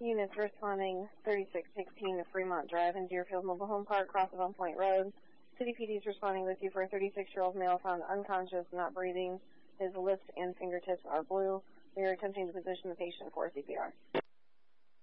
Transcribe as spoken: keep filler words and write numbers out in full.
Units responding thirty-six sixteen to Fremont Drive in Deerfield Mobile Home Park, cross of On Point Road. City P D is responding with you for a thirty-six-year-old male found unconscious, not breathing. His lips and fingertips are blue. We are attempting to position the patient for C P R.